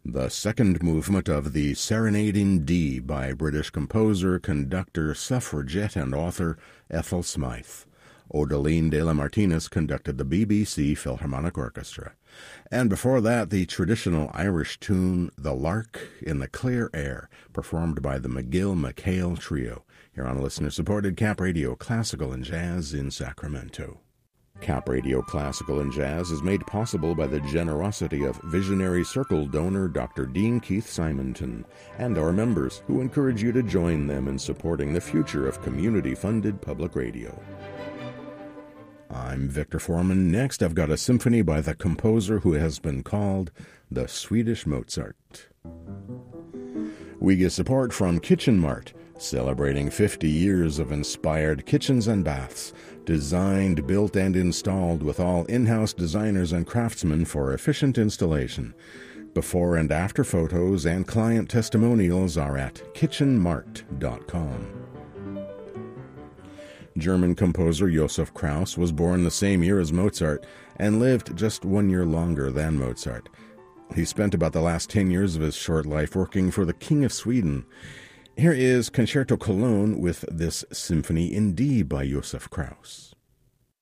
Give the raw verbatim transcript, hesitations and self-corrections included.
the second movement of the Serenade in D by British composer, conductor, suffragette, and author Ethel Smythe. Odeline de la Martinez conducted the B B C Philharmonic Orchestra. And before that, the traditional Irish tune, The Lark in the Clear Air, performed by the McGill-McHale Trio, here on listener-supported Cap Radio Classical and Jazz in Sacramento. Cap Radio Classical and Jazz is made possible by the generosity of Visionary Circle donor Doctor Dean Keith Simonton and our members, who encourage you to join them in supporting the future of community-funded public radio. I'm Victor Foreman. Next, I've got a symphony by the composer who has been called the Swedish Mozart. We get support from Kitchen Mart, celebrating fifty years of inspired kitchens and baths, designed, built, and installed with all in-house designers and craftsmen for efficient installation. Before and after photos and client testimonials are at kitchen mart dot com. German composer Josef Krauss was born the same year as Mozart and lived just one year longer than Mozart. He spent about the last ten years of his short life working for the King of Sweden. Here is Concerto Cologne with this Symphony in D by Josef Krauss.